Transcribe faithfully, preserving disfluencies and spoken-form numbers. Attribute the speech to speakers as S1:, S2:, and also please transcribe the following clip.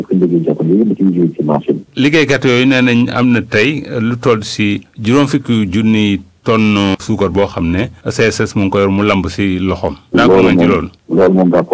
S1: ko liggéey jàpp ne yëpp ci liggéey ci marché bi.
S2: liggéeykat yooyu nee nañ am na tey lu toll si juróom fukki junni tonne suukar boo xam ne C S S mu ngi ko yor mu lamb si loxoom. daa ko mën ci loolu.
S1: loolu moom